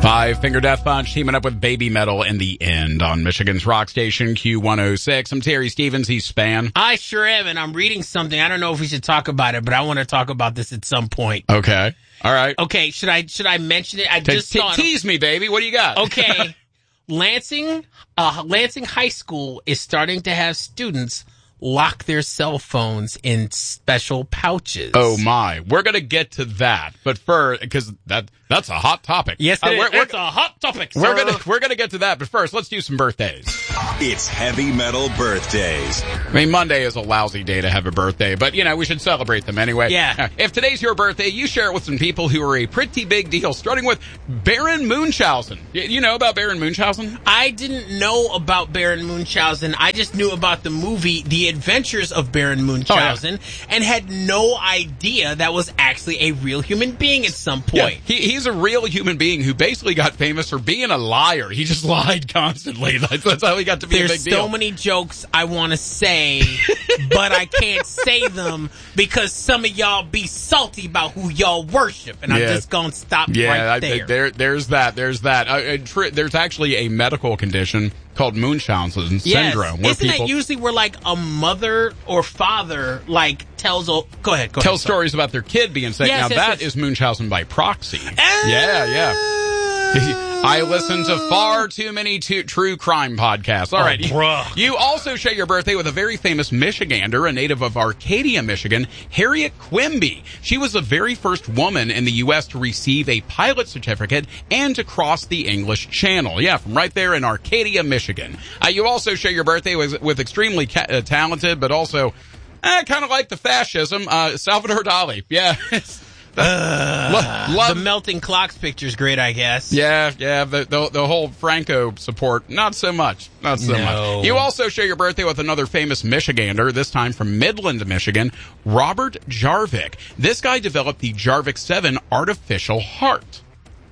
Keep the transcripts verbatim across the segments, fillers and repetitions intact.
Five Finger Death Punch teaming up with Baby Metal in the end on Michigan's rock station Q one oh six. I'm Terry Stevens. He's Span. I sure am, and I'm reading something. I don't know if we should talk about it, but I want to talk about this at some point. Okay. All right. Okay. Should I should I mention it? I Te- just te- saw it. Tease me, baby. What do you got? Okay. Lansing, uh, Lansing High School is starting to have students lock their cell phones in special pouches. Oh my, we're gonna get to that, but first, because that that's a hot topic. Yes, it uh, is. We're, It's we're, a hot topic, sir. We're gonna we're gonna get to that, but first, let's do some birthdays. It's Heavy Metal Birthdays. I mean, Monday is a lousy day to have a birthday, but you know we should celebrate them anyway. Yeah. Uh, if today's your birthday, you share it with some people who are a pretty big deal. Starting with Baron Munchausen. Y- you know about Baron Munchausen? I didn't know about Baron Munchausen. I just knew about the movie The Adventures of Baron Munchausen, oh, yeah. and had no idea that was actually a real human being at some point. Yeah, he, he's a real human being who basically got famous for being a liar. He just lied constantly. That's, that's how he got to be There's a big deal. There's so many jokes I want to say, but I can't say them because some of y'all be salty about who y'all worship, and yeah. I'm just going to stop yeah, right there. I, there. There's that. There's that. Uh, tr- there's actually a medical condition called Munchausen syndrome. Yes. Where Isn't people, that usually where like a mother or father like tells? Oh, go ahead. Go tell ahead, stories about their kid being sick. Yes, now yes, that yes. is Munchausen by proxy. Uh, yeah, yeah. I listen to far too many to- true crime podcasts. All oh, right. Bruh. You also share your birthday with a very famous Michigander, a native of Arcadia, Michigan, Harriet Quimby. She was the very first woman in the U S to receive a pilot certificate and to cross the English Channel. Yeah, from right there in Arcadia, Michigan. Uh, you also share your birthday with, with extremely ca- uh, talented, but also eh, kind of like the fascism, uh, Salvador Dali. Yeah. Uh, Lo- love- the melting clocks picture's great, I guess. Yeah, yeah, the, the the whole Franco support, not so much, not so no. much. You also share your birthday with another famous Michigander, this time from Midland, Michigan, Robert Jarvik. This guy developed the Jarvik seven artificial heart.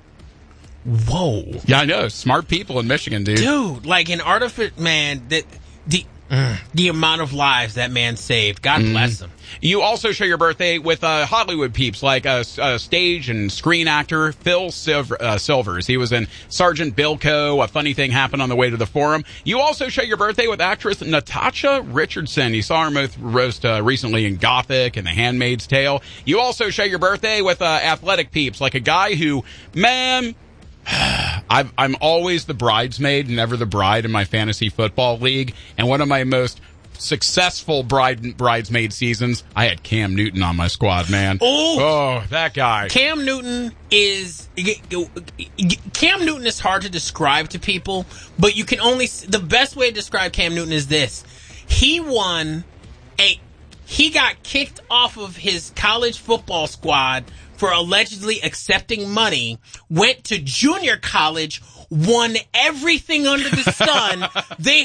Whoa. Yeah, I know, smart people in Michigan, dude. Dude, like an artificial, man, the, the, mm, the amount of lives that man saved, God mm. bless him. You also share your birthday with uh, Hollywood peeps like a, a stage and screen actor Phil Silver, uh, Silvers. He was in Sergeant Bilko. A funny thing happened on the way to the forum. You also share your birthday with actress Natasha Richardson. You saw her most, most uh, recently in Gothic and The Handmaid's Tale. You also share your birthday with uh, athletic peeps like a guy who, man... I've, I'm always the bridesmaid, never the bride in my fantasy football league. And one of my most successful bride bridesmaid seasons, I had Cam Newton on my squad, man. Ooh. Oh, that guy. Cam Newton is Cam Newton is hard to describe to people, but you can only the best way to describe Cam Newton is this. He won a he got kicked off of his college football squad for allegedly accepting money, went to junior college, won everything under the sun. They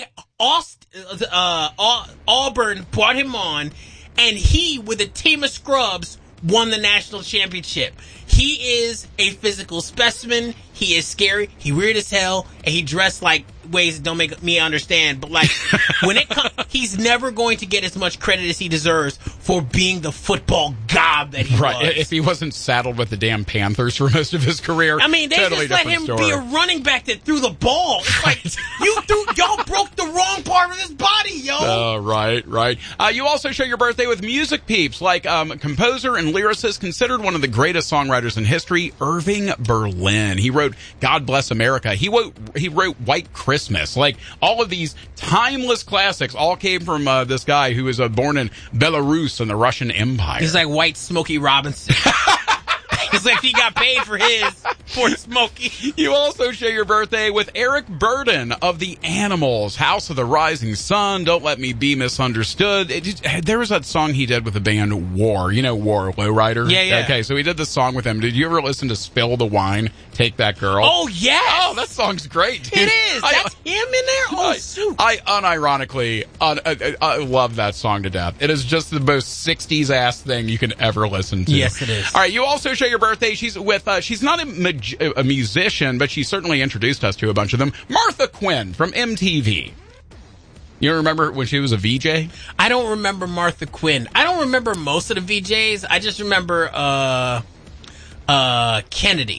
uh, Auburn brought him on, and he, with a team of scrubs, won the national championship. He is a physical specimen. He is scary. He weird as hell, and he dressed like ways that don't make me understand. But like, when it comes, he's never going to get as much credit as he deserves for being the football god that he right. was. If he wasn't saddled with the damn Panthers for most of his career, I mean, they totally just let him story. be a running back that threw the ball. It's like you threw, y'all broke the wrong part of his body, yo. Oh, uh, right, right. Uh, you also share your birthday with music peeps like um, composer and lyricist, considered one of the greatest songwriters in history, Irving Berlin. He wrote God Bless America. He wrote he wrote White Christmas. Like, all of these timeless classics all came from uh, this guy who was uh, born in Belarus in the Russian Empire. He's like White Smokey Robinson. It's like he got paid for his, for Smokey. You also share your birthday with Eric Burden of The Animals, House of the Rising Sun, Don't Let Me Be Misunderstood. It just, there was that song he did with the band War. You know War, Lowrider? Yeah, yeah. Okay, so he did this song with them. Did you ever listen to Spill the Wine, Take That Girl? Oh, yes! Oh, that song's great, dude. It is! I, That's him in there? Oh, I, shoot. I unironically, un, I, I love that song to death. It is just the most sixties-ass thing you can ever listen to. Yes, it is. All right, you also share your birthday. She's with, uh, she's not a, mag- a musician, but she certainly introduced us to a bunch of them. Martha Quinn from M T V. You remember when she was a V J? I don't remember Martha Quinn. I don't remember most of the V Js. I just remember uh, uh, Kennedy.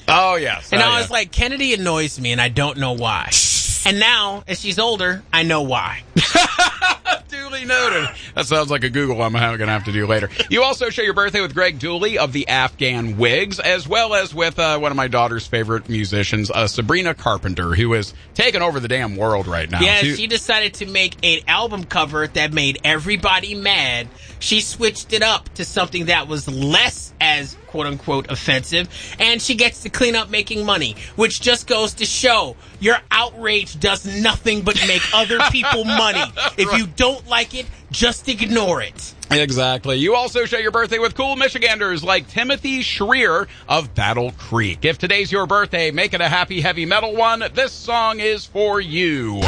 Oh, yes. And oh, I yes. was like, Kennedy annoys me, and I don't know why. And now, as she's older, I know why. Duly noted. That sounds like a Google I'm going to have to do later. You also share your birthday with Greg Dooley of the Afghan Wigs, as well as with uh, one of my daughter's favorite musicians, uh, Sabrina Carpenter, who is taking over the damn world right now. Yeah, she, she decided to make an album cover that made everybody mad. She switched it up to something that was less as quote-unquote offensive, and she gets to clean up making money, which just goes to show your outrage does nothing but make other people money. If you don't like it, just ignore it. Exactly. You also share your birthday with cool Michiganders like Timothy Schreer of Battle Creek. If today's your birthday, make it a happy heavy metal one. This song is for you.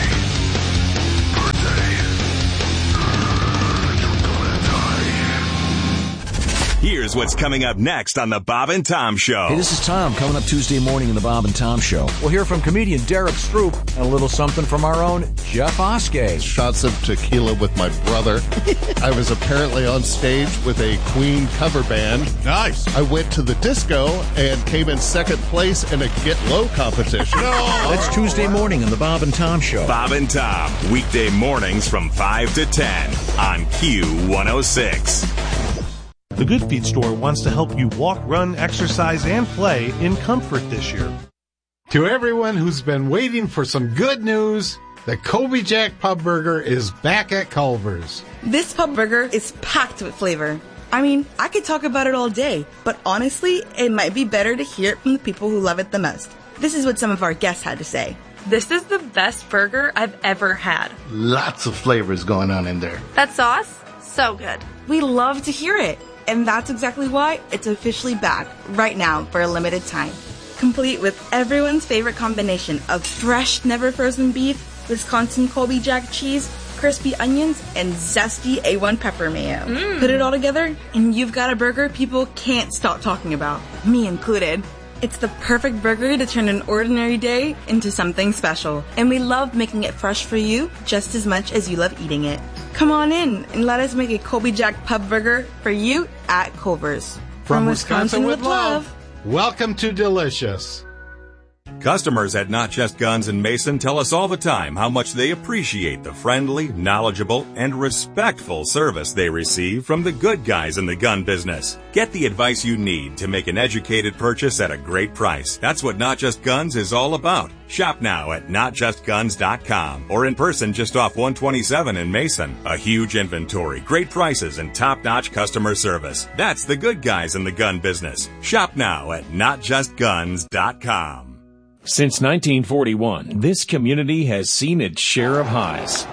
Here's what's coming up next on the Bob and Tom Show. Hey, this is Tom, coming up Tuesday morning in the Bob and Tom Show. We'll hear from comedian Derek Stroop and a little something from our own Jeff Oskey. Shots of tequila with my brother. I was apparently on stage with a Queen cover band. Nice. I went to the disco and came in second place in a Get Low competition. No. That's Tuesday morning in the Bob and Tom Show. Bob and Tom, weekday mornings from five to ten on Q one oh six. The Good Feet store wants to help you walk, run, exercise, and play in comfort this year. To everyone who's been waiting for some good news, the Colby Jack Pub Burger is back at Culver's. This pub burger is packed with flavor. I mean, I could talk about it all day, but honestly, it might be better to hear it from the people who love it the most. This is what some of our guests had to say. This is the best burger I've ever had. Lots of flavors going on in there. That sauce, so good. We love to hear it. And that's exactly why it's officially back right now for a limited time. Complete with everyone's favorite combination of fresh, never frozen beef, Wisconsin Colby Jack cheese, crispy onions, and zesty A one pepper mayo. Mm. Put it all together, and you've got a burger people can't stop talking about, me included. It's the perfect burger to turn an ordinary day into something special. And we love making it fresh for you just as much as you love eating it. Come on in and let us make a Colby Jack Pub Burger for you at Culver's. From, From Wisconsin, Wisconsin with love, welcome to Delicious. Customers at Not Just Guns in Mason tell us all the time how much they appreciate the friendly, knowledgeable, and respectful service they receive from the good guys in the gun business. Get the advice you need to make an educated purchase at a great price. That's what Not Just Guns is all about. Shop now at not just guns dot com or in person just off one twenty-seven in Mason. A huge inventory, great prices, and top-notch customer service. That's the good guys in the gun business. Shop now at not just guns dot com. Since nineteen forty-one, this community has seen its share of highs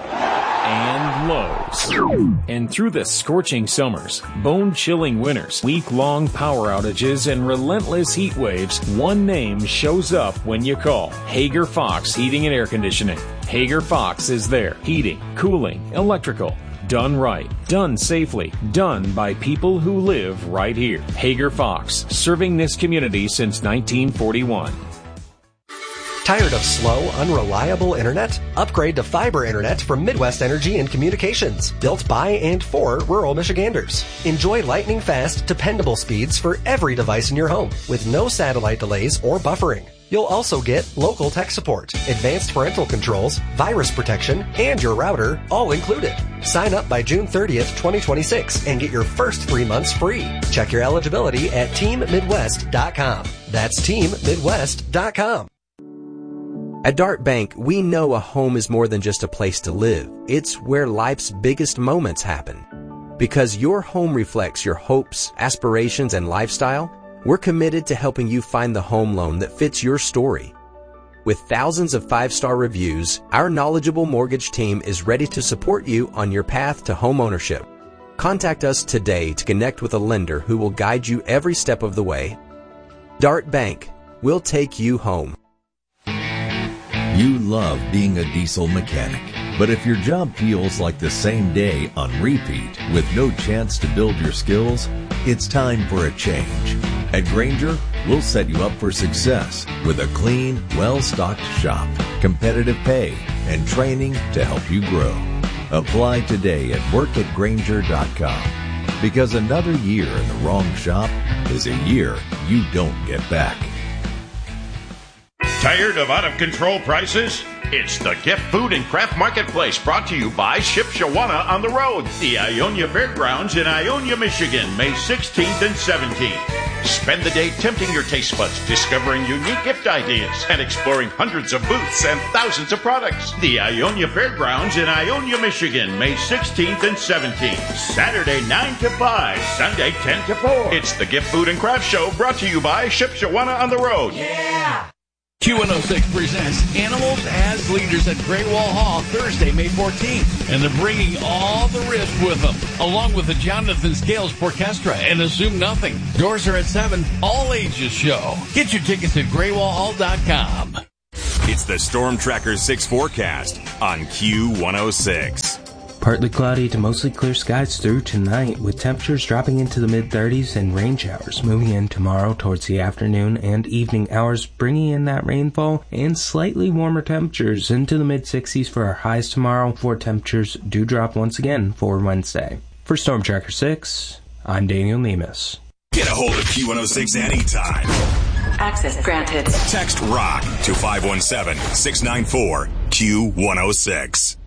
and lows. And through the scorching summers, bone-chilling winters, week-long power outages, and relentless heat waves, one name shows up when you call. Hager Fox Heating and Air Conditioning. Hager Fox is there. Heating, cooling, electrical. Done right. Done safely. Done by people who live right here. Hager Fox, serving this community since nineteen forty-one. Tired of slow, unreliable internet? Upgrade to fiber internet from Midwest Energy and Communications, built by and for rural Michiganders. Enjoy lightning-fast, dependable speeds for every device in your home, with no satellite delays or buffering. You'll also get local tech support, advanced parental controls, virus protection, and your router, all included. Sign up by June thirtieth, twenty twenty-six, and get your first three months free. Check your eligibility at team midwest dot com. That's team midwest dot com. At Dart Bank, we know a home is more than just a place to live. It's where life's biggest moments happen. Because your home reflects your hopes, aspirations, and lifestyle, we're committed to helping you find the home loan that fits your story. With thousands of five-star reviews, our knowledgeable mortgage team is ready to support you on your path to home ownership. Contact us today to connect with a lender who will guide you every step of the way. Dart Bank, we'll take you home. You love being a diesel mechanic, but if your job feels like the same day on repeat with no chance to build your skills, it's time for a change. At Grainger, we'll set you up for success with a clean, well-stocked shop, competitive pay, and training to help you grow. Apply today at work at grainger dot com, because another year in the wrong shop is a year you don't get back. Tired of out-of-control prices? It's the Gift Food and Craft Marketplace, brought to you by Shipshewana on the Road, the Ionia Fairgrounds in Ionia, Michigan, May sixteenth and seventeenth. Spend the day tempting your taste buds, discovering unique gift ideas, and exploring hundreds of booths and thousands of products. The Ionia Fairgrounds in Ionia, Michigan, May sixteenth and seventeenth. Saturday nine to five, Sunday ten to four. It's the Gift Food and Craft Show, brought to you by Shipshewana on the Road. Yeah! Q one oh six presents Animals as Leaders at Great Wall Hall Thursday, May fourteenth. And they're bringing all the risk with them, along with the Jonathan Scales Orchestra and Assume Nothing. Doors are at seven, all ages show. Get your tickets at great wall hall dot com. It's the Storm Tracker six forecast on Q one oh six. Partly cloudy to mostly clear skies through tonight, with temperatures dropping into the mid-thirties and rain showers moving in tomorrow towards the afternoon and evening hours, bringing in that rainfall and slightly warmer temperatures into the mid-sixties for our highs tomorrow, before temperatures do drop once again for Wednesday. For Storm Tracker six, I'm Daniel Nemus. Get a hold of Q one oh six anytime. Access granted. Text ROCK to five one seven, six nine four, Q one oh six.